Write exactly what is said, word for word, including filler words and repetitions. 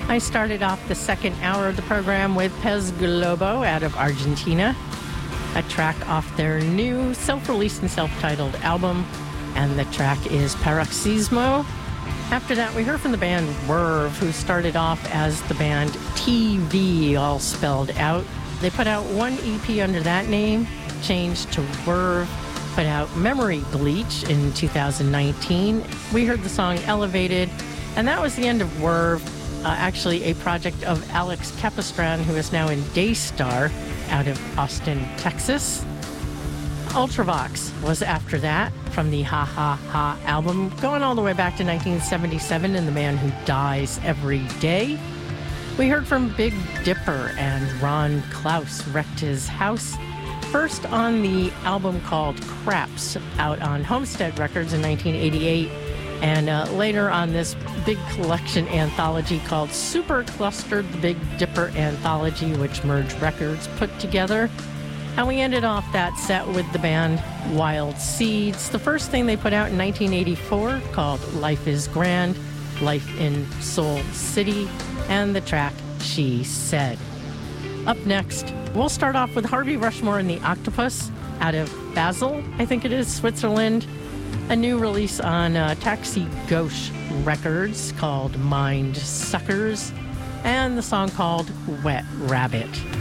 I started off the second hour of the program with Pez Globo out of Argentina, a track off their new self-released and self-titled album, and the track is Paroxysmo. After that, we heard from the band Verve, who started off as the band T V, all spelled out. They put out one E P under that name, changed to Verve, put out Memory Bleach in two thousand nineteen. We heard the song Elevated, and that was the end of Verve, uh, actually a project of Alex Capistran, who is now in Daystar out of Austin, Texas. Ultravox was after that, from the Ha Ha Ha album, going all the way back to nineteen seventy-seven and The Man Who Dies Every Day. We heard from Big Dipper and Ron Klaus Wrecked His House, first on the album called Craps, out on Homestead Records in nineteen eighty-eight, and uh, later on this big collection anthology called Super Clustered, the Big Dipper Anthology, which Merge Records put together. And we ended off that set with the band Wild Seeds, the first thing they put out in nineteen eighty-four called Life is Grand, Life in Soul City, and the track She Said. Up next, we'll start off with Harvey Rushmore and the Octopus out of Basel, I think it is, Switzerland. A new release on uh, Taxi Gauche Records called Mind Suckers, and the song called Wet Rabbit.